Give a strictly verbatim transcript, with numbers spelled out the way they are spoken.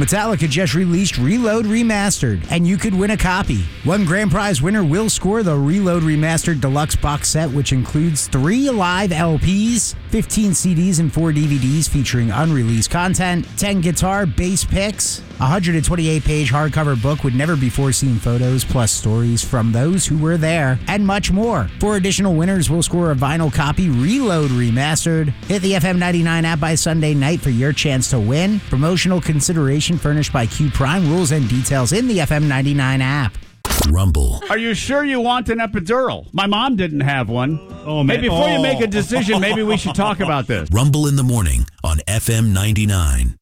Metallica just released Reload Remastered, and you could win a copy. One grand prize winner will score the Reload Remastered Deluxe Box Set, which includes three live L Ps, fifteen C Ds, and four D V Ds featuring unreleased content, ten guitar, bass picks, a one hundred twenty-eight page hardcover book with never-before-seen photos, plus stories from those who were there, and much more. Four additional winners will score a vinyl copy Reload Remastered. Hit the F M ninety-nine app by Sunday night for your chance to win. Promotional consideration furnished by Q Prime. Rules and details in the F M ninety-nine app. Rumble. Are you sure you want an epidural? My mom didn't have one. Oh, man. Hey, before oh. you make a decision, maybe we should talk about this. Rumble in the morning on F M ninety-nine.